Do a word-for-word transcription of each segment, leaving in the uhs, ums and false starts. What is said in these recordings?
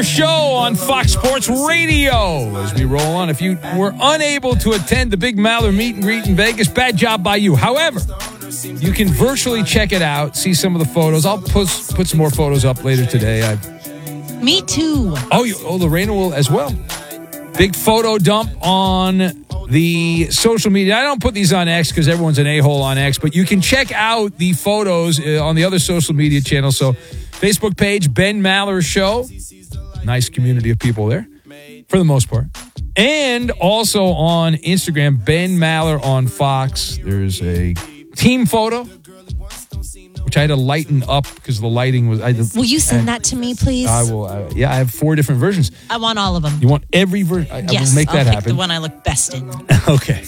show on Fox Sports Radio as we roll on. If you were unable to attend the Big Maller meet and greet in Vegas, bad job by you. However, you can virtually check it out, see some of the photos. I'll put, put some more photos up later today. I've, Me too. Oh, you, oh, Lorena will as well. Big photo dump on the social media. I don't put these on X because everyone's an a-hole on X, but you can check out the photos uh, on the other social media channels. So Facebook page, Ben Maller Show. Nice community of people there for the most part. And also on Instagram, Ben Maller on Fox. There's a team photo, which I had to lighten up because the lighting was... I had, will you send that to me, please? I will. Uh, yeah, I have four different versions. I want all of them. You want every version? Yes, I will make I'll that pick happen. the one I look best in. Okay.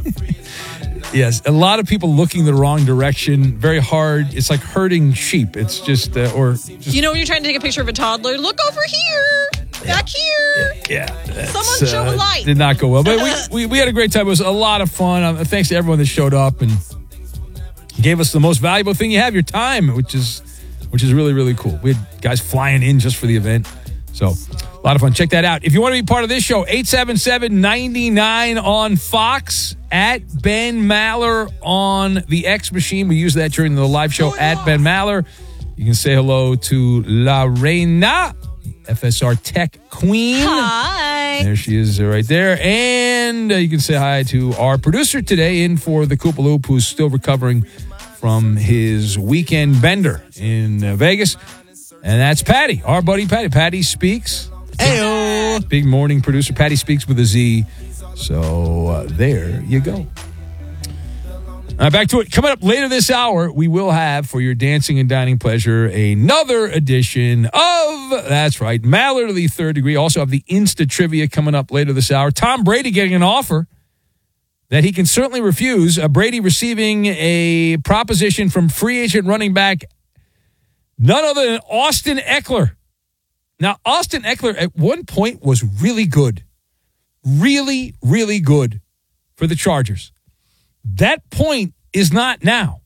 Yes, a lot of people looking the wrong direction. Very hard. It's like herding sheep. It's just, uh, or just, you know, when you're trying to take a picture of a toddler, look over here, yeah, back here. Yeah, someone show a light. Did not go well, but we, we we had a great time. It was a lot of fun. Um, thanks to everyone that showed up and gave us the most valuable thing you have, your time, which is which is really really cool. We had guys flying in just for the event, so a lot of fun. Check that out. If you want to be part of this show, eight seven seven, nine nine on Fox. At Ben Maller on the X machine. We use that during the live show. Oh, at Ben Maller. You can say hello to La Reina, F S R Tech Queen. Hi. There she is right there. And uh, you can say hi to our producer today in for the Koopaloop, who's still recovering from his weekend bender in uh, Vegas. And that's Patty, our buddy Patty. Patty Speaks. Heyo. Big morning producer. Patty Speaks with a Z. So uh, there you go. All right, back to it. Coming up later this hour, we will have, for your dancing and dining pleasure, another edition of, that's right, Maller to the Third Degree. Also have the Insta Trivia coming up later this hour. Tom Brady getting an offer that he can certainly refuse. Uh, Brady receiving a proposition from free agent running back, none other than Austin Ekeler. Now, Austin Ekeler at one point was really good. Really, really good for the Chargers. That point is not now.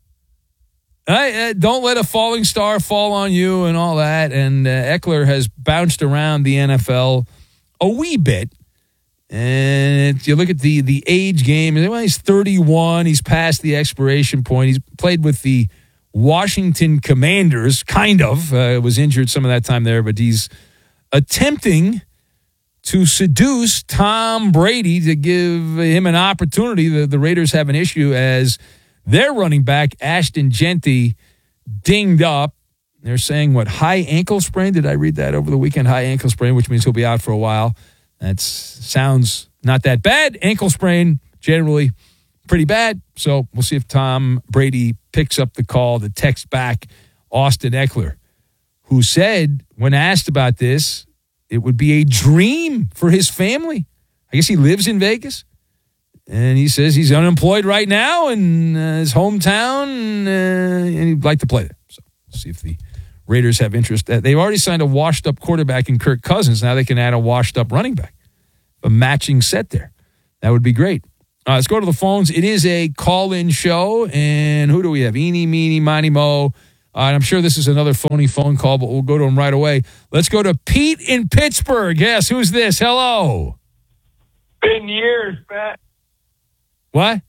Uh, don't let a falling star fall on you and all that. And uh, Ekeler has bounced around the N F L a wee bit. And you look at the the age game, well, he's thirty-one. He's past the expiration point. He's played with the Washington Commanders, kind of. Uh, was injured some of that time there, but he's attempting to seduce Tom Brady to give him an opportunity. The, the Raiders have an issue as their running back, Ashton Genty, dinged up. They're saying, what, high ankle sprain? Did I read that over the weekend? High ankle sprain, which means he'll be out for a while. That sounds not that bad. Ankle sprain, generally pretty bad. So we'll see if Tom Brady picks up the call to text back Austin Ekeler, who said, when asked about this, it would be a dream for his family. I guess he lives in Vegas. And he says he's unemployed right now in uh, his hometown, uh, and he'd like to play there. So we'll see if the Raiders have interest. They've already signed a washed-up quarterback in Kirk Cousins. Now they can add a washed-up running back. A matching set there. That would be great. Uh, let's go to the phones. It is a call-in show. And who do we have? Eeny, meeny, miny, mo. Uh, and I'm sure this is another phony phone call, but we'll go to him right away. Let's go to Pete in Pittsburgh. Yes, who's this? Hello. Been years, Pat. What?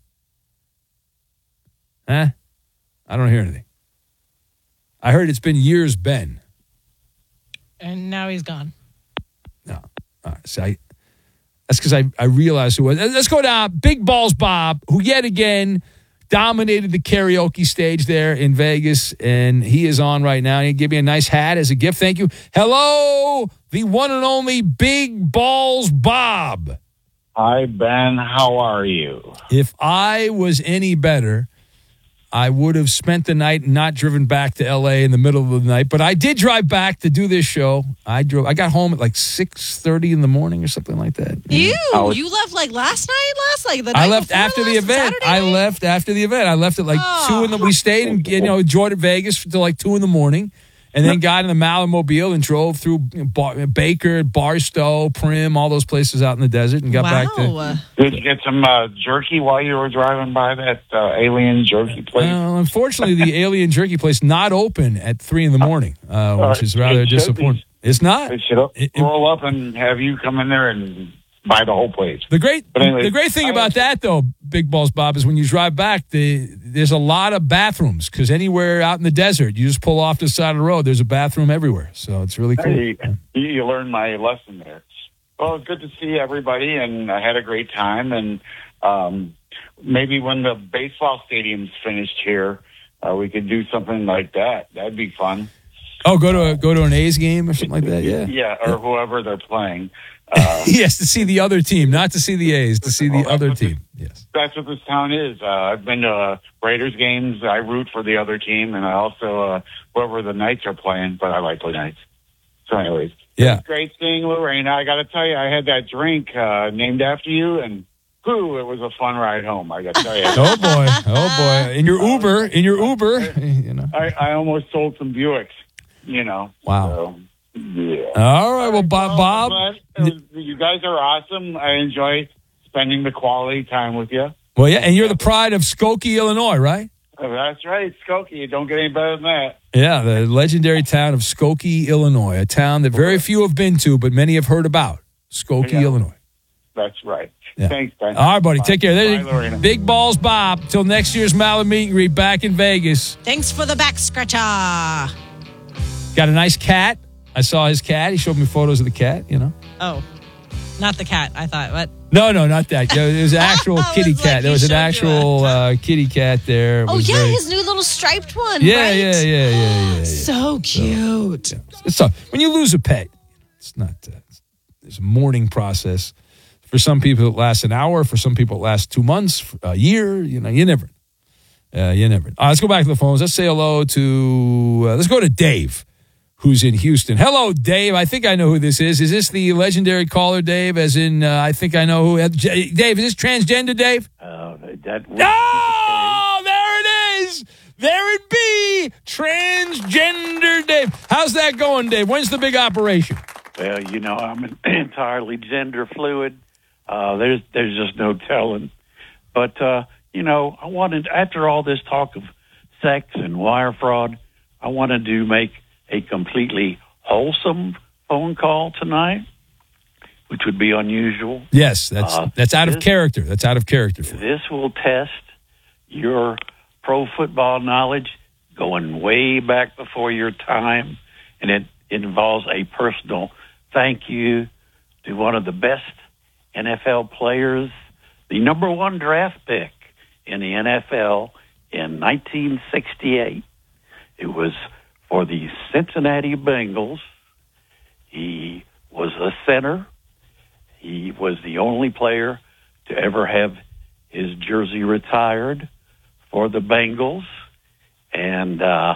Huh? I don't hear anything. I heard it's been years, Ben. And now he's gone. No. All right. So I, that's because I, I realized who it was. Let's go down. Big Balls Bob, who yet again dominated the karaoke stage there in Vegas, and he is on right now. He gave me a nice hat as a gift. Thank you. Hello, the one and only Big Balls Bob. Hi, Ben. How are you? If I was any better, I would have spent the night and not driven back to L A in the middle of the night. But I did drive back to do this show. I drove. I got home at like six thirty in the morning or something like that. You? Was, you left like last night? Last like the night I left before after the last event. Saturday I night? left after the event. I left at like oh. two in the. We stayed and you know enjoyed at Vegas until like two in the morning, and then got in the Malamobile and drove through Bar- Baker, Barstow, Prim, all those places out in the desert, and got wow. back to. Did you get some uh, jerky while you were driving by that uh, alien jerky place? Well, unfortunately, the alien jerky place not open at three in the morning, uh, which is rather it should disappointing. Be, It's not. They should It- it- roll up and have you come in there and buy the whole place. The great, But anyway, the great thing I about actually- that, though, Big Balls Bob, is when you drive back, the, there's a lot of bathrooms because anywhere out in the desert, you just pull off the side of the road. There's a bathroom everywhere, so it's really cool. Hey, you, you learned my lesson there. Well, it's good to see everybody, and I had a great time. And um, maybe when the baseball stadium's finished here, uh, we could do something like that. That'd be fun. Oh, go to a, go to an A's game or something like that. Yeah, Yeah, or whoever they're playing. Uh, yes, to see the other team, not to see the A's, to see the Well, that's other what team. Yes. that's what this town is. Uh, I've been to uh, Raiders games. I root for the other team, and I also uh, whoever the Knights are playing, but I like the Knights. So, anyways, Yeah. it's great seeing Lorena. I got to tell you, I had that drink uh, named after you, and whew, it was a fun ride home. I got to tell you. Oh boy, oh boy! In your Uber, in your Uber, you know. I, I almost sold some Buicks, you know. Wow. So, yeah. All right, well, Bob, Well, Bob. but it was- you guys are awesome. I enjoy spending the quality time with you. Well, yeah, and you're the pride of Skokie, Illinois, right? Oh, that's right, Skokie. Don't get any better than that. Yeah, the legendary town of Skokie, Illinois, a town that very few have been to, but many have heard about. Skokie, Yeah. Illinois. That's right. Yeah. Thanks, Ben. All right, buddy. Bye. Take care. There's Bye, Lorena. Big Balls Bob. Till next year's Mallard Meet and Greet back in Vegas. Thanks for the back scratcher. Got a nice cat. I saw his cat. He showed me photos of the cat, you know. Oh, not the cat. I thought, what? No, no, not that. Yeah, it was an actual I was kitty like, cat. There he was an showed you actual uh, kitty cat there. It Oh, was yeah, very- his new little striped one, yeah, right? yeah, yeah, yeah, yeah, yeah. So cute. It's tough. When you lose a pet, it's not, uh, it's a mourning process. For some people, it lasts an hour. For some people, it lasts two months, a year. You know, you never know. Uh, you never know. All right, let's go back to the phones. Let's say hello to, uh, let's go to Dave, who's in Houston. Hello, Dave. I think I know who this is. Is this the legendary caller, Dave? As in, uh, I think I know who. Uh, J- Dave, is this transgender, Dave? Uh, that would Oh, there it is. There it be. Transgender Dave. How's that going, Dave? When's the big operation? Well, you know, I'm entirely gender fluid. Uh, there's there's just no telling. But, uh, you know, I wanted, after all this talk of sex and wire fraud, I wanted to make a completely wholesome phone call tonight, which would be unusual. Yes, that's Uh, that's out of this- character. That's out of character for you. This will test your pro football knowledge going way back before your time, and it involves a personal thank you to one of the best N F L players, the number one draft pick in the N F L in nineteen sixty-eight. It was for the Cincinnati Bengals. He was a center. He was the only player to ever have his jersey retired for the Bengals. And uh,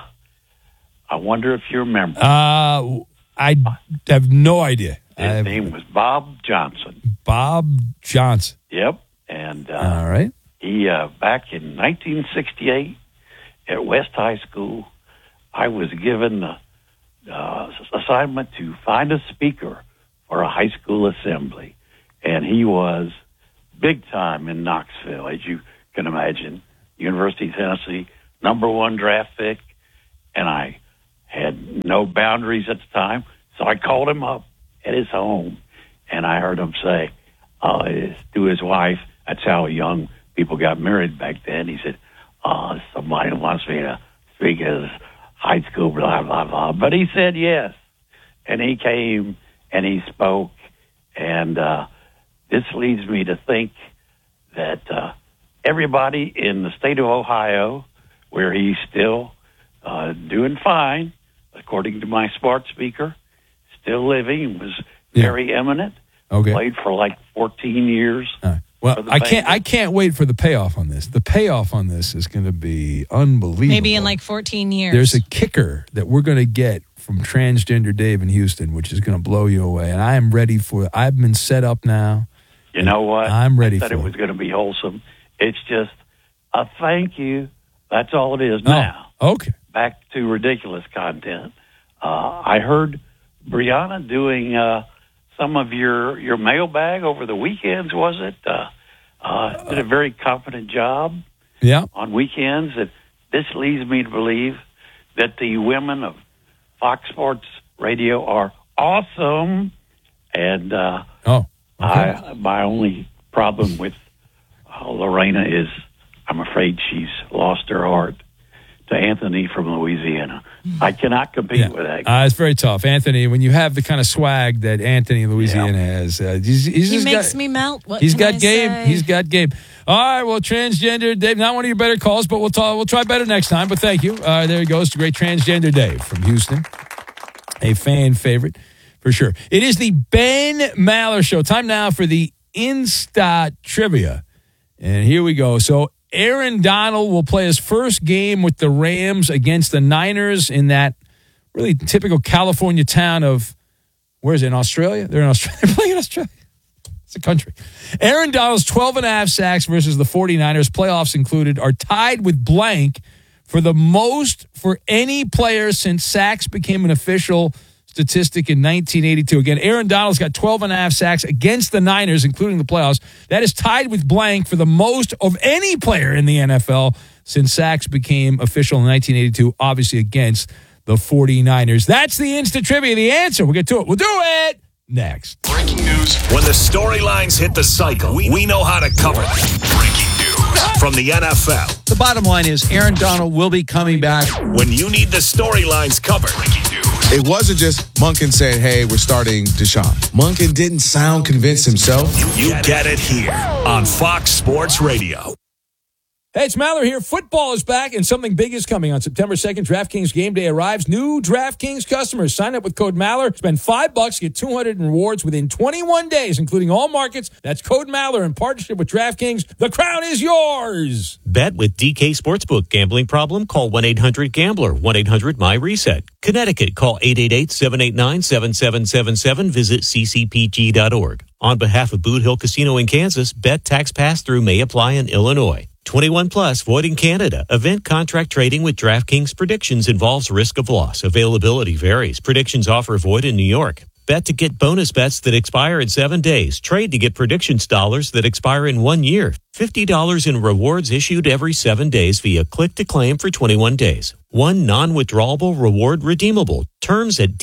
I wonder if you remember. Uh, I have no idea. I His have- name was Bob Johnson. Bob Johnson. Yep. And uh, All right. he, uh, back in nineteen sixty-eight at West High School, I was given the uh, assignment to find a speaker for a high school assembly. And he was big time in Knoxville, as you can imagine. University of Tennessee, number one draft pick. And I had no boundaries at the time, so I called him up at his home, and I heard him say uh, to his wife, that's how young people got married back then. He said, uh, somebody wants me to speak at his high school, blah, blah, blah. But he said yes. And he came and he spoke. And uh, this leads me to think that uh, everybody in the state of Ohio, where he's still uh, doing fine, according to my smart speaker, still living, was very eminent. Okay. Played for like fourteen years. All right. Well, for the I can't. Bengals. I can't wait for the payoff on this. The payoff on this is going to be unbelievable. Maybe in like fourteen years. There's a kicker that we're going to get from transgender Dave in Houston, which is going to blow you away. And I am ready for it. I've been set up now. You know what? I'm ready I said for it it. was going to be wholesome. It's just a thank you. That's all it is now. Oh, okay. Back to ridiculous content. Uh, I heard Brianna doing uh, some of your, your mailbag over the weekends, was it? Uh, uh, did a very competent job Yeah. on weekends. And this leads me to believe that the women of Fox Sports Radio are awesome. And uh, Oh, okay. I, my only problem with uh, Lorena is I'm afraid she's lost her heart to Anthony from Louisiana. I cannot compete Yeah. with that. Uh, it's very tough. Anthony, when you have the kind of swag that Anthony in Louisiana Yeah. has, uh, he's, he's He just makes got, me melt. What He's can got I game. say? He's got game. All right, well, transgender Dave, not one of your better calls, but we'll talk, we'll try better next time. But thank you. Uh, there he goes, the great transgender Dave from Houston, a fan favorite for sure. It is the Ben Maller Show. Time now for the Insta Trivia, and here we go. So Aaron Donald will play his first game with the Rams against the Niners in that really typical California town of, where is it, in Australia? They're in Australia. They're playing in Australia. It's a country. Aaron Donald's twelve and a half sacks versus the 49ers, playoffs included, are tied with blank for the most for any player since sacks became an official statistic in nineteen eighty-two. Again, Aaron Donald's got twelve and a half sacks against the Niners, including the playoffs. That is tied with blank for the most of any player in the N F L since sacks became official in nineteen eighty-two, obviously against the 49ers. That's the Insta Trivia. The answer. We'll get to it. We'll do it next. Breaking news. When the storylines hit the cycle, we, we know how to cover them. Breaking news from the N F L. The bottom line is Aaron Donald will be coming back. When you need the storylines covered. Breaking news. It wasn't just Monken saying, hey, we're starting Deshaun. Monken didn't sound convinced himself. You, you get it here on Fox Sports Radio. Hey, it's Maller here. Football is back, and something big is coming on September second. DraftKings Game Day arrives. New DraftKings customers sign up with code Maller. Spend five bucks, get two hundred in rewards within twenty-one days, including all markets. That's code Maller in partnership with DraftKings. The crown is yours. Bet with D K Sportsbook. Gambling problem? Call one eight hundred gambler. one eight hundred my reset. Connecticut. Call eight eight eight, seven eight nine, seven seven seven seven. Visit c c p g dot org. On behalf of Boot Hill Casino in Kansas, bet tax pass-through may apply in Illinois. twenty-one plus, void in Canada. Event contract trading with DraftKings predictions involves risk of loss. Availability varies. Predictions offer void in New York. Bet to get bonus bets that expire in seven days. Trade to get predictions dollars that expire in one year. fifty dollars in rewards issued every seven days via click to claim for twenty-one days. One non-withdrawable reward redeemable. Terms at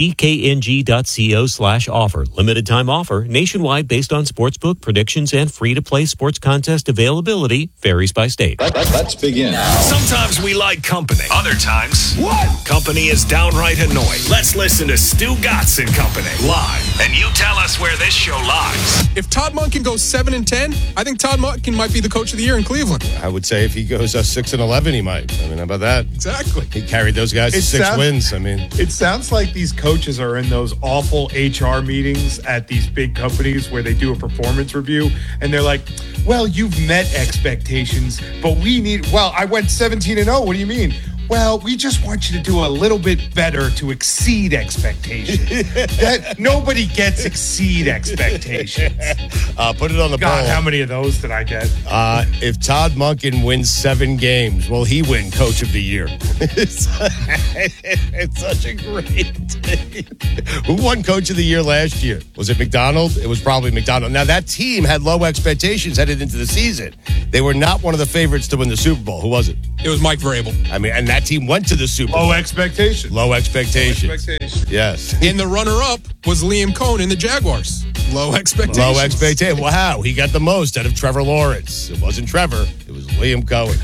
dkng.co slash offer. Limited time offer. Nationwide based on sportsbook predictions and free-to-play sports contest availability. Varies by state. Let's begin. Sometimes we like company. Other times, what? Company is downright annoying. Let's listen to Stu Gatz and Company live. And you tell us where this show lies. If Todd Monken goes seven and ten, I think Todd Monken might be the coach of the year in Cleveland. I would say if he goes uh, six and eleven, he might. I mean, how about that? Exactly. He carried those guys to It six sounds- wins. I mean, It sounds like these coaches are in those awful H R meetings at these big companies where they do a performance review, and they're like, well, you've met expectations, but we need, well, I went seventeen and oh. What do you mean? Well, we just want you to do a little bit better to exceed expectations. That nobody gets exceed expectations. uh, put it on the God, poll. how many of those did I get? Uh, if Todd Monken wins seven games, will he win Coach of the Year? it's, it's such a great day. Who won Coach of the Year last year? Was it McDonald? It was probably McDonald. Now, that team had low expectations headed into the season. They were not one of the favorites to win the Super Bowl. Who was it? It was Mike Vrabel. I mean, and that team went to the Super Bowl. Low expectations. Low expectations. Low expectations. Yes. And the runner-up was Liam Cohn in the Jaguars. Low expectations. Low expectation. Wow, he got the most out of Trevor Lawrence. It wasn't Trevor. It was Liam Cohen.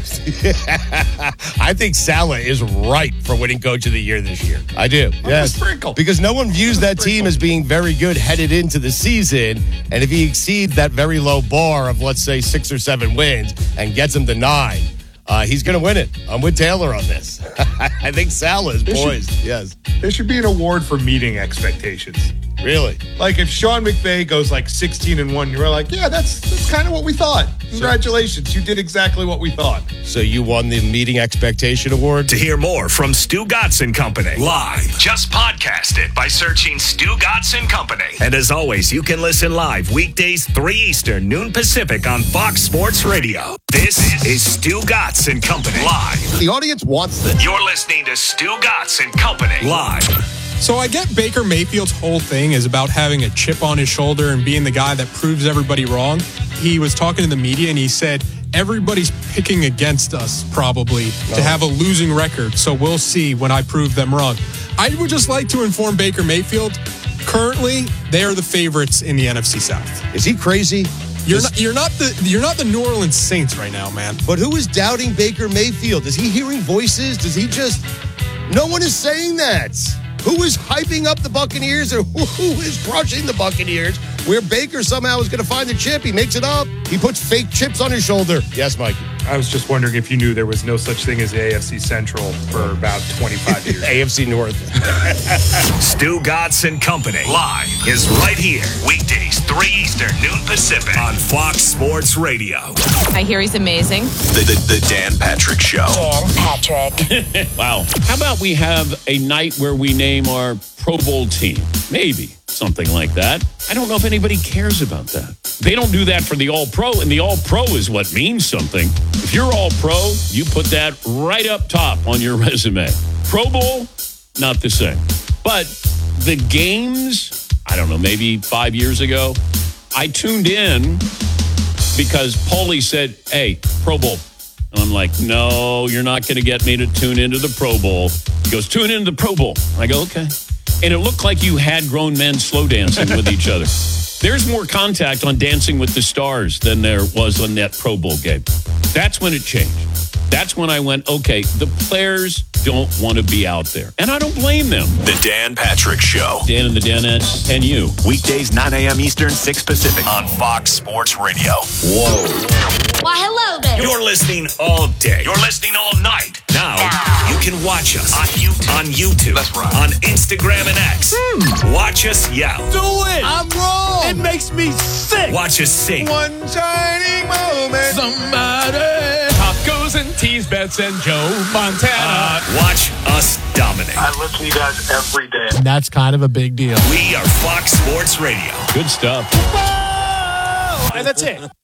I think Saleh is right for winning Coach of the Year this year. I do. Yes. Sprinkle. Because no one views that team as being very good headed into the season. And if he exceeds that very low bar of, let's say, six or seven wins and gets them to nine, Uh, he's going to win it. I'm with Taylor on this. I think Saleh is poised. Should, yes. There should be an award for meeting expectations. Really? Like if Sean McVay goes like sixteen and one, you're like, yeah, that's that's kind of what we thought. Congratulations. You did exactly what we thought. So you won the Meeting Expectation Award? To hear more from Stu Gatz and Company live, just podcast it by searching Stu Gatz and Company. And as always, you can listen live weekdays three Eastern, noon Pacific on Fox Sports Radio. This is Stu Gatz and Company live. The audience wants this. You're listening to Stu Gatz and Company live. So I get Baker Mayfield's whole thing is about having a chip on his shoulder and being the guy that proves everybody wrong. He was talking to the media and he said, everybody's picking against us probably Oh. to have a losing record. So we'll see when I prove them wrong. I would just like to inform Baker Mayfield, Currently, they are the favorites in the N F C South. Is he crazy? You're not, you're not the you're not the New Orleans Saints right now, man. But who is doubting Baker Mayfield? Is he hearing voices? Does he just... No one is saying that. Who is hyping up the Buccaneers or who is crushing the Buccaneers? Where Baker somehow is going to find the chip. He makes it up. He puts fake chips on his shoulder. Yes, Mikey. I was just wondering if you knew there was no such thing as A F C Central for about twenty-five years. A F C North. Stu Gatz and Company live is right here. Weekdays, three Eastern, noon Pacific on Fox Sports Radio. I hear he's amazing. The, the, the Dan Patrick Show. Dan Patrick. Wow. How about we have a night where we name our Pro Bowl team? Maybe. Something like that. I don't know if anybody cares about that. They don't do that for the All-Pro, and the All-Pro is what means something. If you're All-Pro, you put that right up top on your resume. Pro Bowl, not the same. But the games, I don't know, maybe five years ago, I tuned in because Paulie said, hey, Pro Bowl. And I'm like, no, you're not going to get me to tune into the Pro Bowl. He goes, tune into the Pro Bowl. I go, okay. And it looked like you had grown men slow dancing with each other. There's more contact on Dancing with the Stars than there was on that Pro Bowl game. That's when it changed. That's when I went, okay, the players don't want to be out there. And I don't blame them. The Dan Patrick Show. Dan and the Danettes and you. Weekdays, nine a.m. Eastern, six Pacific on Fox Sports Radio. Whoa. Why, hello there. You're listening all day. You're listening all night. Now, now. you can watch us on YouTube. On YouTube. That's right. On Instagram and X. Hmm. Watch us yell. Do it. I'm wrong. It makes me sick. Watch us sing. One shining moment. Somebody. Tacos and teas, bets and Joe Montana. Uh, watch us dominate. I listen to you guys every day. That's kind of a big deal. We are Fox Sports Radio. Good stuff. And that's it.